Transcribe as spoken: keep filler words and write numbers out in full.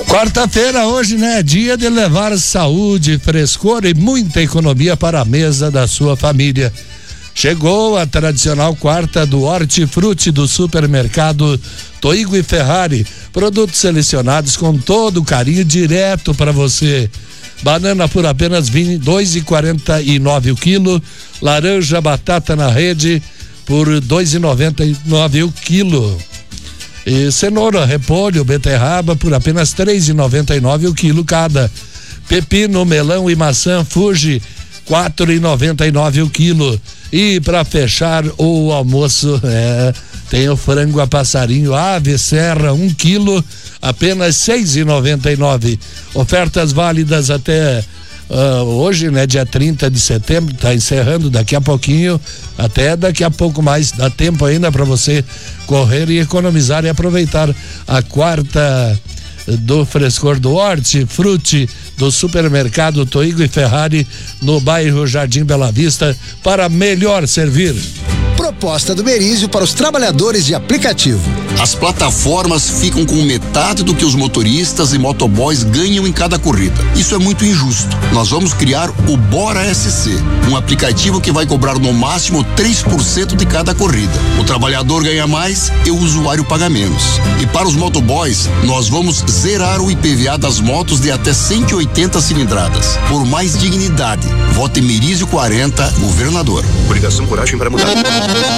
Quarta-feira hoje, né? Dia de levar saúde, frescor e muita economia para a mesa da sua família. Chegou a tradicional quarta do Hortifruti do supermercado Toigo e Ferrari. Produtos selecionados com todo carinho direto para você. Banana por apenas dois e quarenta e nove o quilo. Laranja batata na rede por dois e noventa e nove o quilo. E cenoura, repolho, beterraba por apenas três e noventa e nove o quilo cada. Pepino, melão e maçã Fuji quatro e noventa e nove o quilo. E para fechar o almoço, é, tem o frango a passarinho ave serra um quilo, apenas seis e noventa e nove. Ofertas válidas até Uh, hoje, né, dia trinta de setembro, tá encerrando daqui a pouquinho, até daqui a pouco mais, dá tempo ainda para você correr e economizar e aproveitar a quarta do frescor do Hortifruti do supermercado Toigo e Ferrari no bairro Jardim Bela Vista para melhor servir. Proposta do Merizio para os trabalhadores de aplicativo. As plataformas ficam com metade do que os motoristas e motoboys ganham em cada corrida. Isso é muito injusto. Nós vamos criar o Bora S C, um aplicativo que vai cobrar no máximo três por cento de cada corrida. O trabalhador ganha mais e o usuário paga menos. E para os motoboys, nós vamos zerar o I P V A das motos de até cento e oitenta cilindradas. Por mais dignidade, vote Merizio quarenta, governador. Coligação Coragem para Mudar.